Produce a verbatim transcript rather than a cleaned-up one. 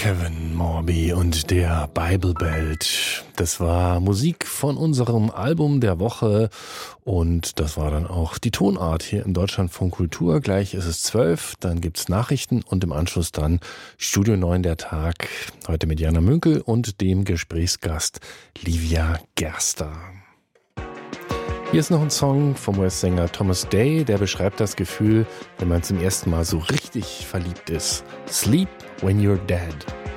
Kevin Morby und der Bible Belt. Das war Musik von unserem Album der Woche und das war dann auch die Tonart hier im Deutschlandfunk Kultur. Gleich ist es zwölf, dann gibt's Nachrichten und im Anschluss dann Studio neun der Tag. Heute mit Jana Münkel und dem Gesprächsgast Livia Gerster. Hier ist noch ein Song vom U S-Sänger Thomas Day, der beschreibt das Gefühl, wenn man zum ersten Mal so richtig verliebt ist. Sleep when you're dead.